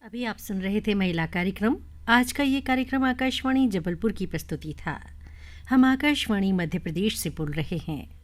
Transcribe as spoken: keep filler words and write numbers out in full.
अभी आप सुन रहे थे महिला कार्यक्रम। आज का ये कार्यक्रम आकाशवाणी जबलपुर की प्रस्तुति था। हम आकाशवाणी मध्य प्रदेश से बोल रहे हैं।